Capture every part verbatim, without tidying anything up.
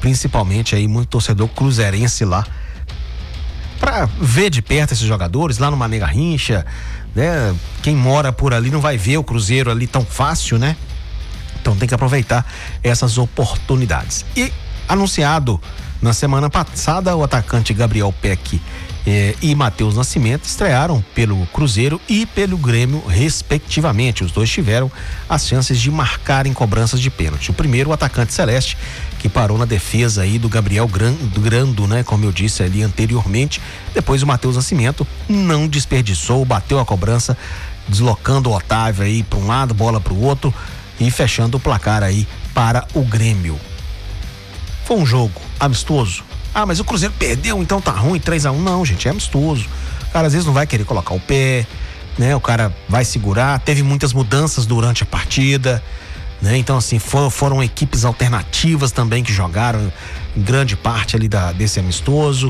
principalmente aí muito torcedor cruzeirense lá, para ver de perto esses jogadores lá no Mané Garrincha, né? Quem mora por ali não vai ver o Cruzeiro ali tão fácil, né? Então tem que aproveitar essas oportunidades. E anunciado na semana passada, o atacante Gabriel Peck eh, e Matheus Nascimento estrearam pelo Cruzeiro e pelo Grêmio, respectivamente. Os dois tiveram as chances de marcar em cobranças de pênalti. O primeiro, o atacante celeste, que parou na defesa aí do Gabriel Grando, Grando, né? Como eu disse ali anteriormente. Depois o Matheus Nascimento não desperdiçou, bateu a cobrança, deslocando o Otávio aí para um lado, bola para o outro e fechando o placar aí para o Grêmio. Foi um jogo amistoso. Ah, mas o Cruzeiro perdeu, então tá ruim, três a um. Não, gente, é amistoso. O cara às vezes não vai querer colocar o pé, né? O cara vai segurar. Teve muitas mudanças durante a partida, né? Então, assim, for, foram equipes alternativas também que jogaram em grande parte ali da, desse amistoso.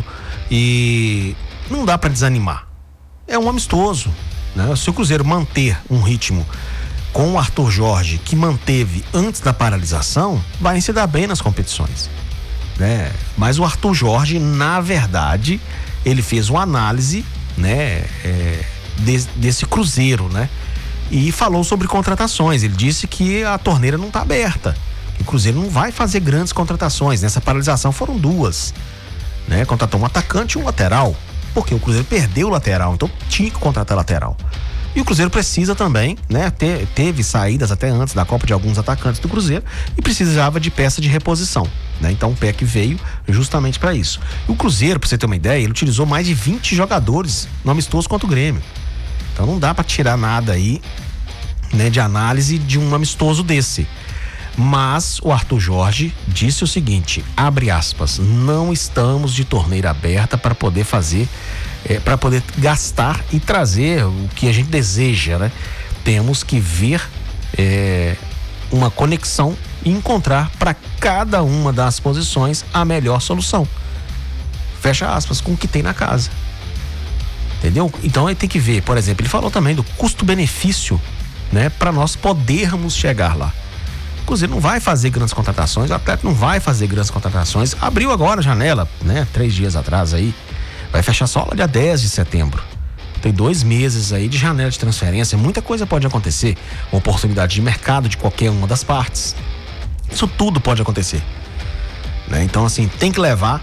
E não dá pra desanimar. É um amistoso, né? Se o Cruzeiro manter um ritmo com o Arthur Jorge, que manteve antes da paralisação, vai se dar bem nas competições, né? Mas o Arthur Jorge, na verdade, ele fez uma análise, né, é, de, desse Cruzeiro, né? E falou sobre contratações. Ele disse que a torneira não está aberta, que o Cruzeiro não vai fazer grandes contratações. Nessa paralisação foram duas, né? Contratou um atacante e um lateral, porque o Cruzeiro perdeu o lateral, então tinha que contratar lateral. E o Cruzeiro precisa também, né? Te, teve saídas até antes da Copa de alguns atacantes do Cruzeiro e precisava de peça de reposição, né? Então o P E C veio justamente para isso. E o Cruzeiro, para você ter uma ideia, ele utilizou mais de vinte jogadores no amistoso contra o Grêmio. Então não dá para tirar nada aí, né, de análise de um amistoso desse. Mas o Arthur Jorge disse o seguinte, abre aspas, não estamos de torneira aberta para poder fazer, é, para poder gastar e trazer o que a gente deseja, né? Temos que ver é, uma conexão e encontrar para cada uma das posições a melhor solução. Fecha aspas, com o que tem na casa. Entendeu? Então ele tem que ver, por exemplo, ele falou também do custo-benefício, né, para nós podermos chegar lá. O Cruzeiro não vai fazer grandes contratações, o Atlético não vai fazer grandes contratações. Abriu agora a janela, né? Três dias atrás aí. Vai fechar só lá dia dez de setembro. Tem dois meses aí de janela de transferência. Muita coisa pode acontecer. Uma oportunidade de mercado de qualquer uma das partes. Isso tudo pode acontecer, né? Então, assim, tem que levar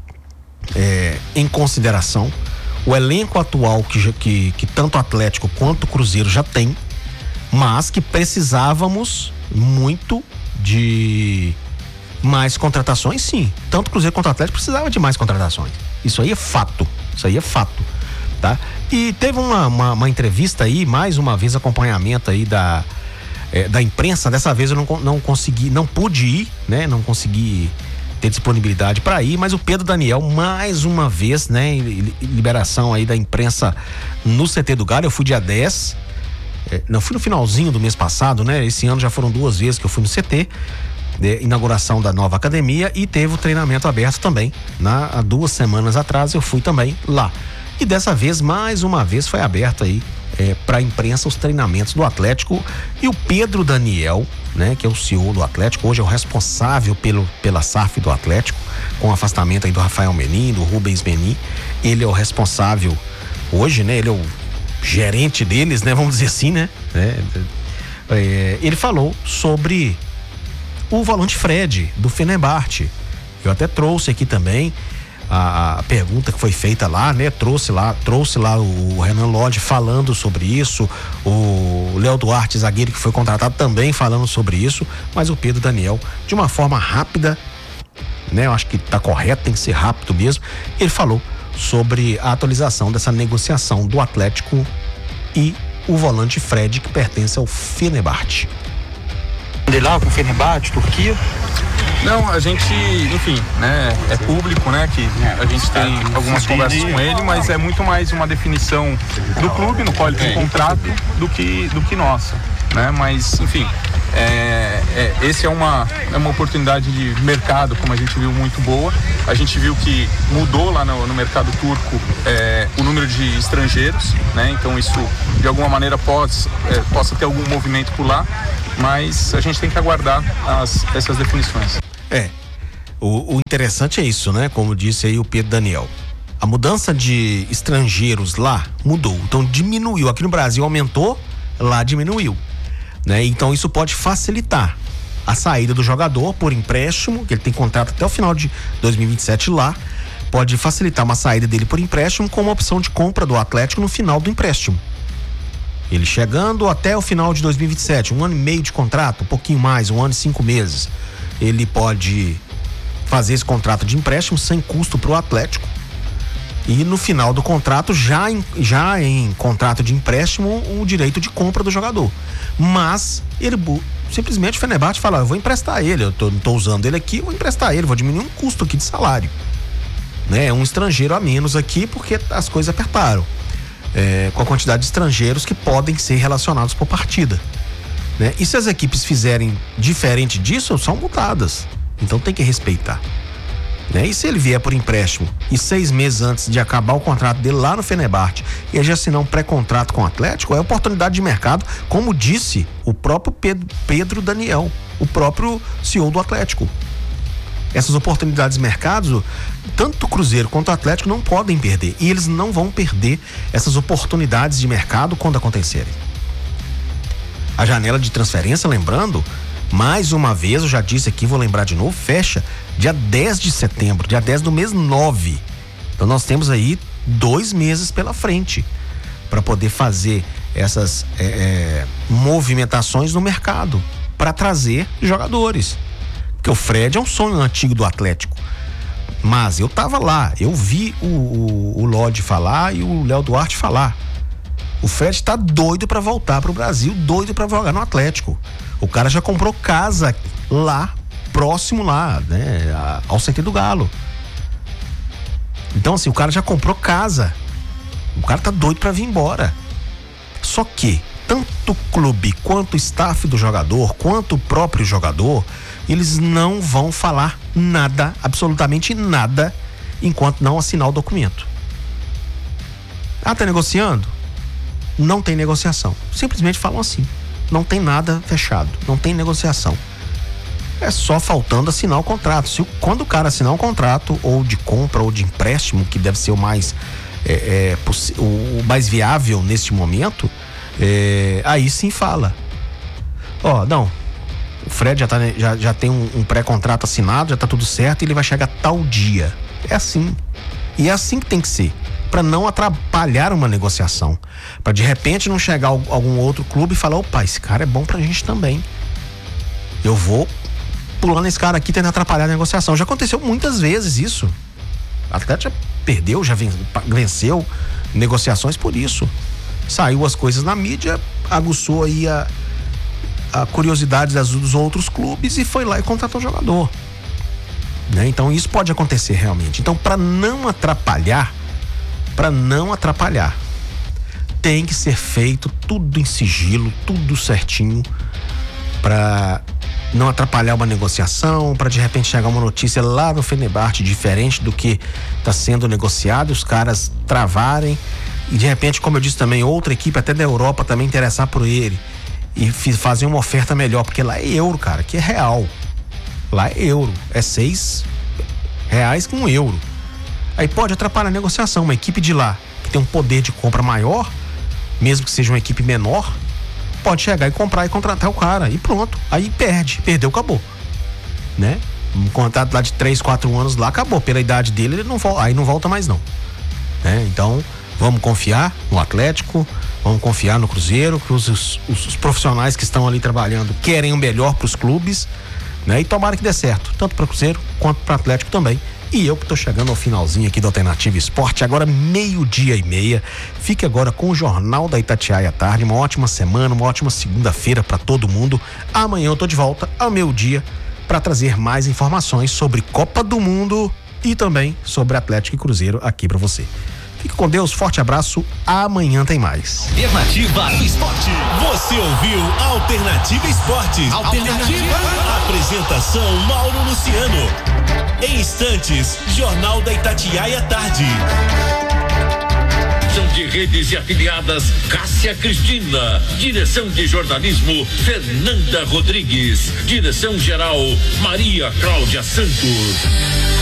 é, em consideração o elenco atual que, que, que tanto o Atlético quanto o Cruzeiro já tem, mas que precisávamos muito de mais contratações, sim. Tanto o Cruzeiro quanto o Atlético precisava de mais contratações. Isso aí é fato. Isso aí é fato, tá? E teve uma, uma, uma entrevista aí, mais uma vez acompanhamento aí da, é, da imprensa. Dessa vez eu não, não consegui, não pude ir, né? Não consegui ter disponibilidade para ir, mas o Pedro Daniel, mais uma vez, né? Liberação aí da imprensa no C T do Galho. Eu fui dia dez. Não, fui no finalzinho do mês passado, né? Esse ano já foram duas vezes que eu fui no C T, de inauguração da nova academia, e teve o treinamento aberto também, na, há duas semanas atrás eu fui também lá. E dessa vez, mais uma vez, foi aberto aí é, para a imprensa os treinamentos do Atlético. E o Pedro Daniel, né, que é o C E O do Atlético, hoje é o responsável pelo, pela S A F do Atlético, com o afastamento aí do Rafael Menin, do Rubens Menin. Ele é o responsável hoje, né? Ele é o gerente deles, né? Vamos dizer assim, né? É, é, ele falou sobre o volante Fred, do Fenerbahçe. Eu até trouxe aqui também a, a pergunta que foi feita lá, né? Trouxe lá, trouxe lá o Renan Lodge falando sobre isso, o Léo Duarte, zagueiro, que foi contratado, também falando sobre isso, mas o Pedro Daniel, de uma forma rápida, né? Eu acho que tá correto, tem que ser rápido mesmo. Ele falou sobre a atualização dessa negociação do Atlético e o volante Fred, que pertence ao Fenerbahçe. De lá com o Fenerbahçe, Turquia? Não, a gente, enfim, né, é público, né, que a gente tem algumas conversas com ele, mas é muito mais uma definição do clube, no qual ele tem contrato, do que, do que nossa, né, mas, enfim, é, é, esse é uma, é uma oportunidade de mercado, como a gente viu, muito boa. A gente viu que mudou lá no, no mercado turco é, o número de estrangeiros, né, então isso, de alguma maneira, pode, é, possa ter algum movimento por lá, mas a gente tem que aguardar as, essas definições. É, O, o interessante é isso, né? Como disse aí o Pedro Daniel. A mudança de estrangeiros lá mudou. Então diminuiu. Aqui no Brasil aumentou, lá diminuiu. Né? Então isso pode facilitar a saída do jogador por empréstimo, que ele tem contrato até o final de dois mil e vinte e sete lá. Pode facilitar uma saída dele por empréstimo com uma opção de compra do Atlético no final do empréstimo. Ele chegando até o final de dois mil e vinte e sete, um ano e meio de contrato, um pouquinho mais, um ano e cinco meses. Ele pode fazer esse contrato de empréstimo sem custo para o Atlético. E no final do contrato, já em, já em contrato de empréstimo, o direito de compra do jogador. Mas ele simplesmente o Fenerbahçe fala: eu vou emprestar ele, eu tô, não tô usando ele aqui, eu vou emprestar ele, vou diminuir um custo aqui de salário. Né? Um estrangeiro a menos aqui, porque as coisas apertaram. É, com a quantidade de estrangeiros que podem ser relacionados por partida. Né? E se as equipes fizerem diferente disso, são multadas. Então tem que respeitar. Né? E se ele vier por empréstimo e seis meses antes de acabar o contrato dele lá no Fenerbahçe e ele já assinar um pré-contrato com o Atlético, é oportunidade de mercado, como disse o próprio Pedro, Pedro Daniel, o próprio C E O do Atlético. Essas oportunidades de mercado, tanto o Cruzeiro quanto o Atlético não podem perder. E eles não vão perder essas oportunidades de mercado quando acontecerem. A janela de transferência, lembrando, mais uma vez, eu já disse aqui, vou lembrar de novo, fecha dia dez de setembro, dia dez do mês nove. Então nós temos aí dois meses pela frente para poder fazer essas é, é, movimentações no mercado para trazer jogadores. Porque o Fred é um sonho antigo do Atlético. Mas eu tava lá, eu vi o, o, o Lodge falar e o Léo Duarte falar. O Fred tá doido pra voltar pro Brasil, doido pra jogar no Atlético. O cara já comprou casa lá, próximo lá, né, ao C T do Galo. Então assim, o cara já comprou casa. O cara tá doido pra vir embora. Só que, tanto o clube quanto o staff do jogador, quanto o próprio jogador, eles não vão falar nada, absolutamente nada, enquanto não assinar o documento. Ah, tá negociando? Não tem negociação. Simplesmente falam assim. Não tem nada fechado. Não tem negociação. É só faltando assinar o contrato. Se, quando o cara assinar um contrato, ou de compra, ou de empréstimo, que deve ser o mais, é, é, o, o mais viável neste momento, é, aí sim fala. Ó, oh, não. O Fred já, tá, já, já tem um, um pré-contrato assinado, já tá tudo certo e ele vai chegar tal dia. É assim. E é assim que tem que ser. Para não atrapalhar uma negociação. Para de repente não chegar algum outro clube e falar: opa, esse cara é bom pra gente também. Eu vou pulando esse cara aqui tentando atrapalhar a negociação. Já aconteceu muitas vezes isso. O Atlético já perdeu, já venceu negociações por isso. Saiu as coisas na mídia, aguçou aí a. a curiosidade das, dos outros clubes e foi lá e contratou o jogador. Né? Então isso pode acontecer realmente. Então, para não atrapalhar, para não atrapalhar, tem que ser feito tudo em sigilo, tudo certinho, para não atrapalhar uma negociação, para de repente chegar uma notícia lá no Fenerbahçe diferente do que está sendo negociado, os caras travarem e de repente, como eu disse também, outra equipe até da Europa também interessar por ele e fazer uma oferta melhor, porque lá é euro, cara, aqui é real. Lá é euro, é seis reais com um euro. Aí pode atrapalhar a negociação. Uma equipe de lá, que tem um poder de compra maior, mesmo que seja uma equipe menor, pode chegar e comprar e contratar o cara, e pronto. Aí perde, perdeu, acabou. Né? Um contrato lá de três, quatro anos lá, acabou. Pela idade dele, ele não volta, aí não volta mais não. Né? Então, vamos confiar no Atlético, vamos confiar no Cruzeiro, que os, os, os profissionais que estão ali trabalhando querem o melhor para os clubes, né? E tomara que dê certo, tanto para o Cruzeiro quanto para o Atlético também. E eu que tô chegando ao finalzinho aqui do Alternativa Esporte, agora meio-dia e meia. Fique agora com o Jornal da Itatiaia à tarde. Uma ótima semana, uma ótima segunda-feira para todo mundo. Amanhã eu tô de volta ao meio-dia para trazer mais informações sobre Copa do Mundo e também sobre Atlético e Cruzeiro aqui para você. Fique com Deus, forte abraço, amanhã tem mais. Alternativa Esporte. Você ouviu Alternativa Esportes. Alternativa. Apresentação Mauro Luciano. Em instantes, Jornal da Itatiaia à tarde. Direção de redes e afiliadas, Cássia Cristina. Direção de jornalismo, Fernanda Rodrigues. Direção geral, Maria Cláudia Santos.